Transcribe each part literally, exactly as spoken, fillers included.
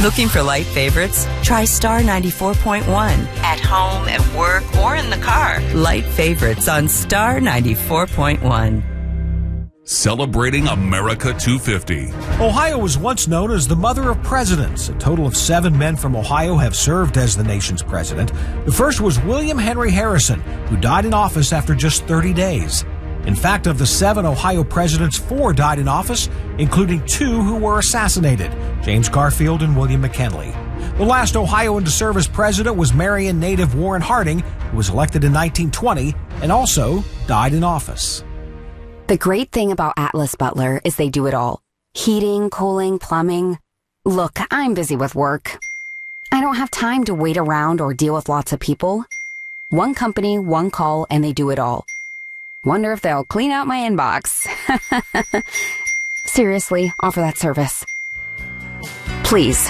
Looking for light favorites? Try Star ninety-four point one. At home, at work, or in the car. Light favorites on Star ninety-four point one. Celebrating America two fifty. Ohio was once known as the mother of presidents. A total of seven men from Ohio have served as the nation's president. The first was William Henry Harrison, who died in office after just thirty days. In fact, of the seven Ohio presidents, four died in office, including two who were assassinated, James Garfield and William McKinley. The last Ohioan to serve as president was Marion native Warren Harding, who was elected in nineteen twenty and also died in office. The great thing about Atlas Butler is they do it all. Heating, cooling, plumbing. Look, I'm busy with work. I don't have time to wait around or deal with lots of people. One company, one call, and they do it all. Wonder if they'll clean out my inbox. Seriously, offer that service. Please.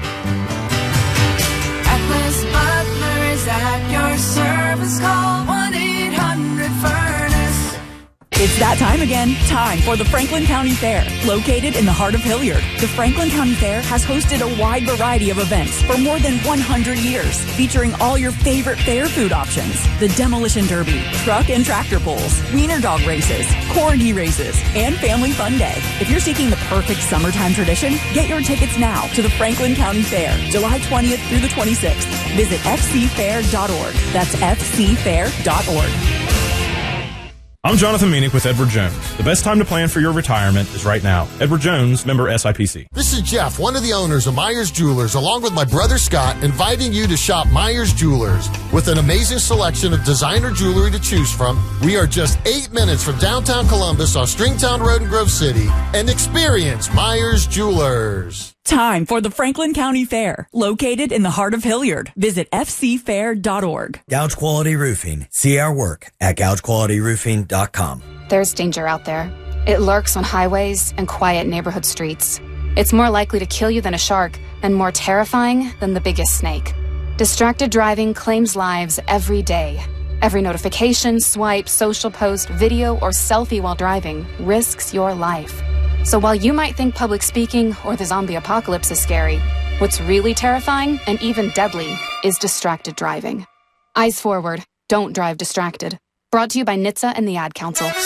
Atlas Butler is at your service. Call one eight hundred furnace. It's that time again. Time for the Franklin County Fair. Located in the heart of Hilliard, the Franklin County Fair has hosted a wide variety of events for more than one hundred years, featuring all your favorite fair food options. The Demolition Derby, truck and tractor pulls, wiener dog races, corgi races, and Family Fun Day. If you're seeking the perfect summertime tradition, get your tickets now to the Franklin County Fair, July twentieth through the twenty-sixth. Visit f c fair dot org. That's f c fair dot org. I'm Jonathan Meanick with Edward Jones. The best time to plan for your retirement is right now. Edward Jones, member S I P C. This is Jeff, one of the owners of Myers Jewelers, along with my brother Scott, inviting you to shop Myers Jewelers. With an amazing selection of designer jewelry to choose from, we are just eight minutes from downtown Columbus on Stringtown Road in Grove City. And experience Myers Jewelers. Time for the Franklin County Fair, located in the heart of Hilliard. Visit f c fair dot org. Gouge Quality Roofing. See our work at gouge quality roofing dot com. There's danger out there. It lurks on highways and quiet neighborhood streets. It's more likely to kill you than a shark, and more terrifying than the biggest snake. Distracted driving claims lives every day. Every notification, swipe, social post, video, or selfie while driving risks your life. So while you might think public speaking or the zombie apocalypse is scary, what's really terrifying and even deadly is distracted driving. Eyes forward. Don't drive distracted. Brought to you by N H T S A and the Ad Council.